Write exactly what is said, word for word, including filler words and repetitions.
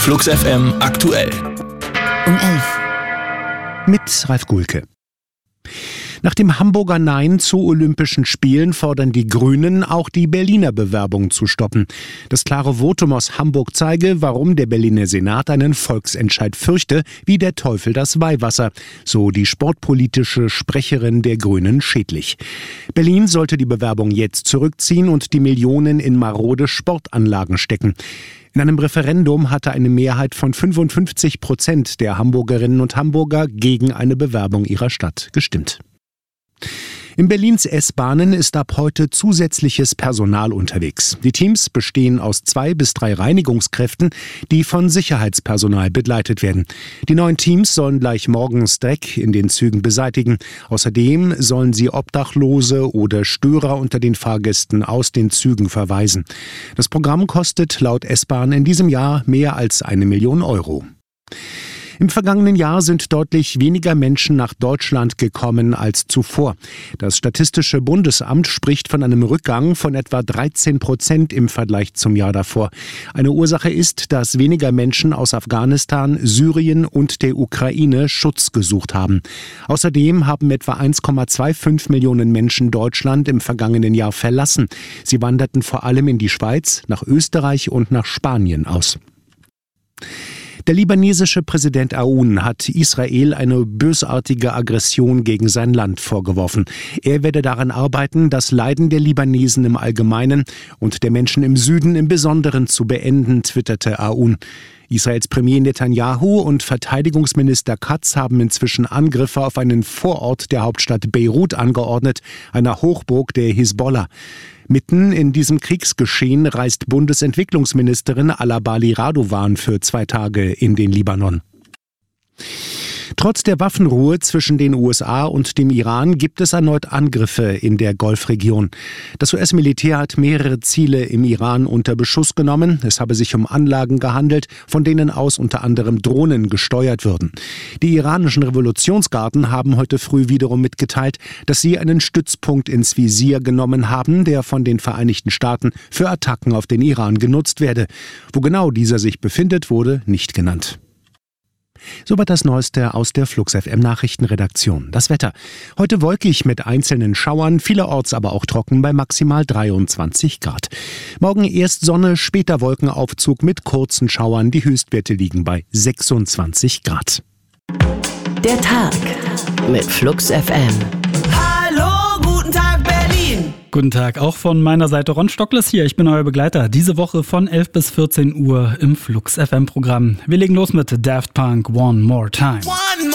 Flux F M aktuell. Um elf. Mit Ralf Gulke. Nach dem Hamburger Nein zu Olympischen Spielen fordern die Grünen, auch die Berliner Bewerbung zu stoppen. Das klare Votum aus Hamburg zeige, warum der Berliner Senat einen Volksentscheid fürchte, wie der Teufel das Weihwasser, so die sportpolitische Sprecherin der Grünen Schädlich. Berlin sollte die Bewerbung jetzt zurückziehen und die Millionen in marode Sportanlagen stecken. In einem Referendum hatte eine Mehrheit von fünfundfünfzig Prozent der Hamburgerinnen und Hamburger gegen eine Bewerbung ihrer Stadt gestimmt. In Berlins S-Bahnen ist ab heute zusätzliches Personal unterwegs. Die Teams bestehen aus zwei bis drei Reinigungskräften, die von Sicherheitspersonal begleitet werden. Die neuen Teams sollen gleich morgens Dreck in den Zügen beseitigen. Außerdem sollen sie Obdachlose oder Störer unter den Fahrgästen aus den Zügen verweisen. Das Programm kostet laut S-Bahn in diesem Jahr mehr als eine Million Euro. Im vergangenen Jahr sind deutlich weniger Menschen nach Deutschland gekommen als zuvor. Das Statistische Bundesamt spricht von einem Rückgang von etwa dreizehn Prozent im Vergleich zum Jahr davor. Eine Ursache ist, dass weniger Menschen aus Afghanistan, Syrien und der Ukraine Schutz gesucht haben. Außerdem haben etwa eins Komma fünfundzwanzig Millionen Menschen Deutschland im vergangenen Jahr verlassen. Sie wanderten vor allem in die Schweiz, nach Österreich und nach Spanien aus. Der libanesische Präsident Aoun hat Israel eine bösartige Aggression gegen sein Land vorgeworfen. Er werde daran arbeiten, das Leiden der Libanesen im Allgemeinen und der Menschen im Süden im Besonderen zu beenden, twitterte Aoun. Israels Premier Netanyahu und Verteidigungsminister Katz haben inzwischen Angriffe auf einen Vorort der Hauptstadt Beirut angeordnet, einer Hochburg der Hisbollah. Mitten in diesem Kriegsgeschehen reist Bundesentwicklungsministerin Alabali Radovan für zwei Tage in den Libanon. Trotz der Waffenruhe zwischen den U S A und dem Iran gibt es erneut Angriffe in der Golfregion. Das U S-Militär hat mehrere Ziele im Iran unter Beschuss genommen. Es habe sich um Anlagen gehandelt, von denen aus unter anderem Drohnen gesteuert würden. Die iranischen Revolutionsgarden haben heute früh wiederum mitgeteilt, dass sie einen Stützpunkt ins Visier genommen haben, der von den Vereinigten Staaten für Attacken auf den Iran genutzt werde. Wo genau dieser sich befindet, wurde nicht genannt. Soweit das Neueste aus der Flux F M Nachrichtenredaktion. Das Wetter. Heute wolkig mit einzelnen Schauern, vielerorts aber auch trocken bei maximal dreiundzwanzig Grad. Morgen erst Sonne, später Wolkenaufzug mit kurzen Schauern. Die Höchstwerte liegen bei sechsundzwanzig Grad. Der Tag mit Flux F M. Hallo, guten Tag Berlin! Guten Tag, auch von meiner Seite Ron Stockles hier. Ich bin euer Begleiter diese Woche von elf bis vierzehn Uhr im Flux F M Programm. Wir legen los mit Daft Punk One More Time. One more